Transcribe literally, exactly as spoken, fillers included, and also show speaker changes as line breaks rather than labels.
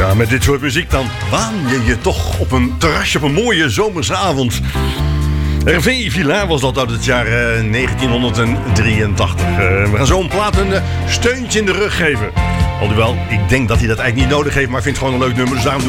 Ja, met dit soort muziek dan waan je je toch op een terrasje op een mooie zomerse avond. R V Villa was dat uit het jaar uh, negentienhonderddrieëntachtig. Uh, we gaan zo een plaat een uh, steuntje in de rug geven. Alhoewel, ik denk dat hij dat eigenlijk niet nodig heeft, maar ik vind het gewoon een leuk nummer. Dus daarom